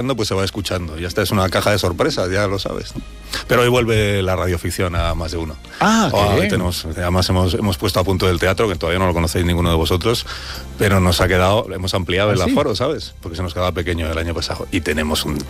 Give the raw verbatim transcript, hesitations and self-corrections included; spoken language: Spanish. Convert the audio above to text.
pasando, pues se va escuchando. Y esta es una caja de sorpresas, ya lo sabes, ¿no? Pero hoy vuelve la radioficción a más de uno. Ah, oh, ¿qué? Hoy tenemos, además hemos, hemos puesto a punto del teatro, que todavía no lo conocéis ninguno de vosotros, pero nos ha quedado, hemos ampliado ¿Ah, el sí? aforo, ¿sabes? Porque se nos quedaba pequeño el año pasado. Y tenemos un